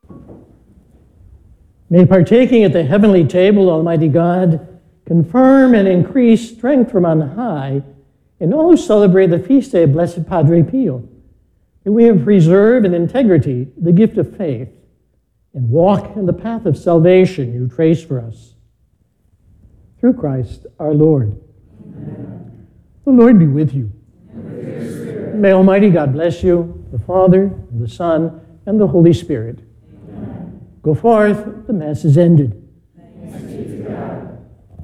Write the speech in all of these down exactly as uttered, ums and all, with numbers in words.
May partaking at the heavenly table, Almighty God, confirm and increase strength from on high in all who celebrate the feast day of Blessed Padre Pio, that we may preserve in integrity the gift of faith and walk in the path of salvation you trace for us. Through Christ our Lord. Amen. The Lord be with you. And with your spirit. May Almighty God bless you, the Father, the Son, and the Holy Spirit. Amen. Go forth, the Mass is ended. Thanks be to God.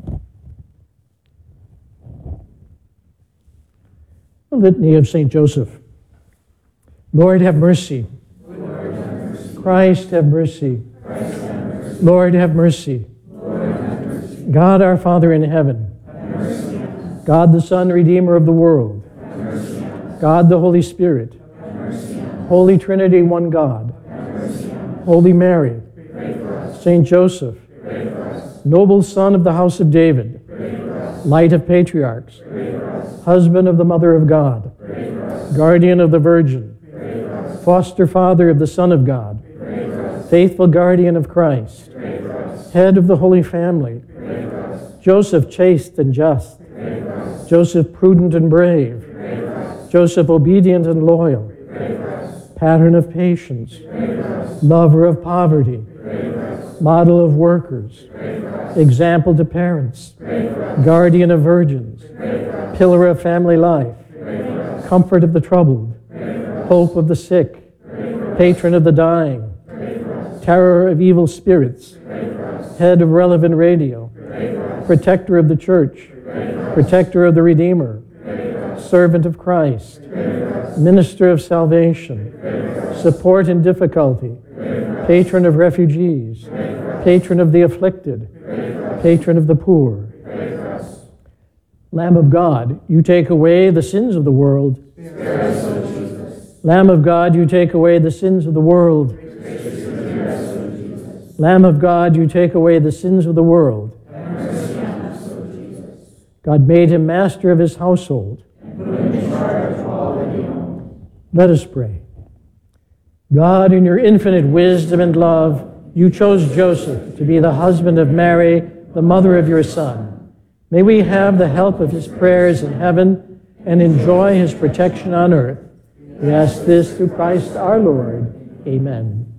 The Litany of Saint Joseph. Lord, have mercy. Lord, have mercy. Christ, have mercy. Christ, have mercy. Lord, have mercy. Lord, have mercy. God, our Father in heaven. Have mercy on us. God, the Son, Redeemer of the world. Have mercy on us. God, the Holy Spirit. Have mercy on us. Holy Trinity, one God. Have mercy on us. Holy Mary. Pray for us. Saint Joseph. Pray for us. Noble Son of the house of David. Pray for us. Light of patriarchs. Pray for us. Husband of the Mother of God. Pray for us. Guardian of the Virgin. Pray for us. Foster Father of the Son of God. Pray for us. Faithful Guardian of Christ. Pray for us. Head of the Holy Family. Pray for us. Joseph chaste and just. Pray for us. Joseph prudent and brave. Pray for us. Joseph obedient and loyal. Pray for us. Pattern of patience. Pray for us. Lover of poverty. Pray for us. Model of workers. Pray for us. Example to parents. Pray for us. Guardian of virgins. Pray for us. Pillar of family life. Pray for us. Comfort of the troubled. Pray for us. Hope of the sick. Pray for us. Patron of the dying. Pray for us. Terror of evil spirits. Pray for us. Head of relevant radio. Pray for us. Protector of the church. Pray for us. Protector of the Redeemer. Pray for us. Servant of Christ. Pray for us. Minister of salvation. Pray for us. Support in difficulty. Pray for us. Patron of refugees. Pray for us. Patron of the afflicted. Pray for us. Patron of the poor. Pray for us. Lamb of God, you take away the sins of the world. Spare us, O Jesus. Lamb of God, you take away the sins of the world. Spare us, O Jesus. Lamb of God, you take away the sins of the world. Have mercy on us, O Jesus. God made him master of his household. And put him in charge of all that he owned. Let us pray. God, in your infinite wisdom and love, you chose Joseph to be the husband of Mary, the mother of your Son. May we have the help of his prayers in heaven and enjoy his protection on earth. We ask this through Christ our Lord. Amen.